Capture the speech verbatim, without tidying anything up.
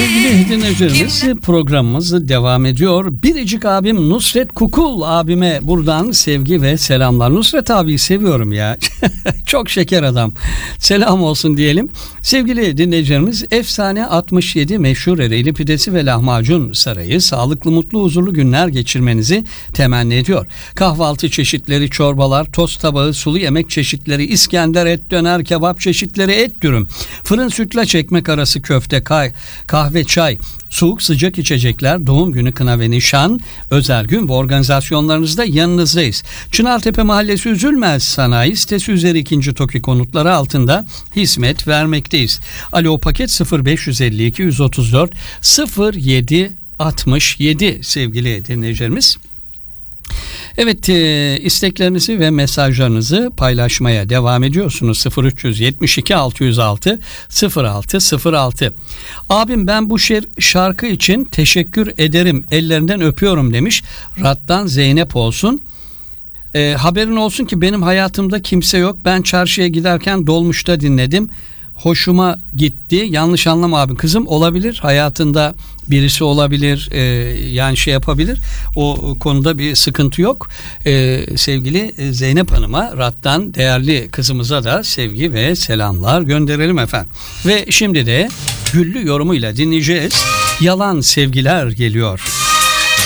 Sevgili dinleyicilerimiz, programımız devam ediyor. Biricik abim Nusret Kukul abime buradan sevgi ve selamlar. Nusret abiyi seviyorum ya. Çok şeker adam. Selam olsun diyelim. Sevgili dinleyicilerimiz, Efsane altmış yedi meşhur Ereğli pidesi ve lahmacun sarayı sağlıklı, mutlu, huzurlu günler geçirmenizi temenni ediyor. Kahvaltı çeşitleri, çorbalar, tost tabağı, sulu yemek çeşitleri, İskender, et döner, kebap çeşitleri, et dürüm, fırın sütlaç, ekmek arası köfte, kay, kahve, çay, soğuk sıcak içecekler, doğum günü, kına ve nişan, özel gün ve organizasyonlarınızda yanınızdayız. Çınartepe Mahallesi Üzülmez Sanayi sitesi üzeri ikinci TOKİ konutları altında hizmet vermekteyiz. Alo paket sıfır beş yüz elli iki yüz otuz dört sıfır yedi altmış yedi sevgili dinleyicilerimiz. Evet, e, isteklerinizi ve mesajlarınızı paylaşmaya devam ediyorsunuz. sıfır üç yedi iki altı yüz altı sıfır altı sıfır altı. Abim ben bu şer- şarkı için teşekkür ederim, ellerinden öpüyorum demiş. Raddan Zeynep olsun. E, haberin olsun ki benim hayatımda kimse yok. Ben çarşıya giderken dolmuşta dinledim. Hoşuma gitti. Yanlış anlama abim. Kızım olabilir. Hayatında birisi olabilir. E, yani şey yapabilir. O konuda bir sıkıntı yok. E, sevgili Zeynep Hanım'a, Raddan değerli kızımıza da sevgi ve selamlar gönderelim efendim. Ve şimdi de Güllü yorumuyla dinleyeceğiz. Yalan sevgiler geliyor.